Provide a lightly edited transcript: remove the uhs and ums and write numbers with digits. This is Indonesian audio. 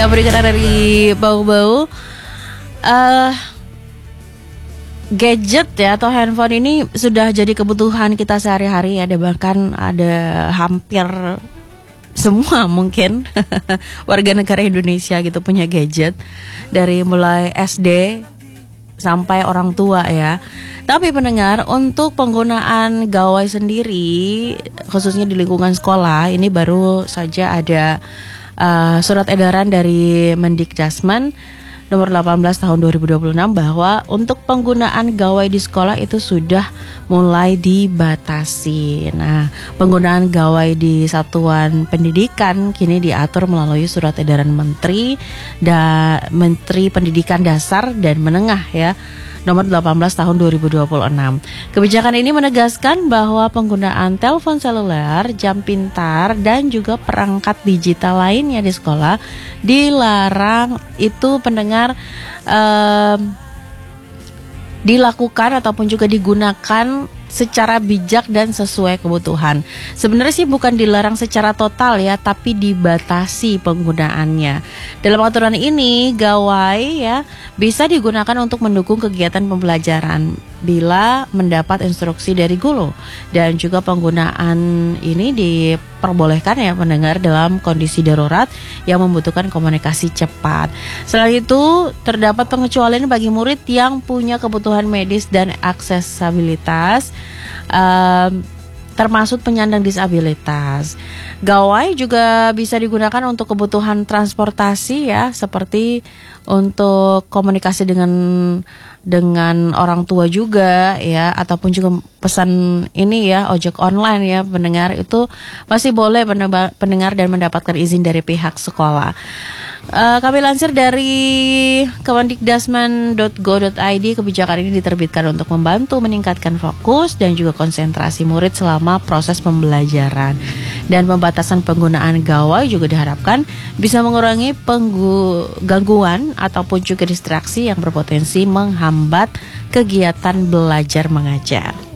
berikutnya dari bau-bau gadget ya atau handphone ini sudah jadi kebutuhan kita sehari-hari ya. Bahkan ada hampir semua mungkin warga negara Indonesia gitu punya gadget, dari mulai SD sampai orang tua ya. Tapi pendengar, untuk penggunaan gawai sendiri khususnya di lingkungan sekolah ini baru saja ada surat edaran dari Mendikdasmen nomor 18 tahun 2026 bahwa untuk penggunaan gawai di sekolah itu sudah mulai dibatasi. Nah, penggunaan gawai di satuan pendidikan kini diatur melalui surat edaran Menteri Pendidikan Dasar dan Menengah ya, nomor 18 tahun 2026. Kebijakan ini menegaskan bahwa penggunaan telepon seluler, jam pintar, dan juga perangkat digital lainnya di sekolah dilarang. Itu pendengar dilakukan ataupun juga digunakan secara bijak dan sesuai kebutuhan. Sebenarnya sih bukan dilarang secara total ya, tapi dibatasi penggunaannya. Dalam aturan ini, gawai ya bisa digunakan untuk mendukung kegiatan pembelajaran bila mendapat instruksi dari guru, dan juga penggunaan ini diperbolehkan ya pendengar dalam kondisi darurat yang membutuhkan komunikasi cepat. Selain itu, terdapat pengecualian bagi murid yang punya kebutuhan medis dan aksesibilitas, termasuk penyandang disabilitas. Gawai juga bisa digunakan untuk kebutuhan transportasi ya, seperti untuk komunikasi dengan orang tua juga ya, ataupun juga pesan ini ya, ojek online ya pendengar, itu masih boleh pendengar dan mendapatkan izin dari pihak sekolah. Kami lansir dari kemendikdasmen.go.id, kebijakan ini diterbitkan untuk membantu meningkatkan fokus dan juga konsentrasi murid selama proses pembelajaran. Dan pembatasan penggunaan gawai juga diharapkan bisa mengurangi gangguan ataupun juga distraksi yang berpotensi menghambat kegiatan belajar mengajar.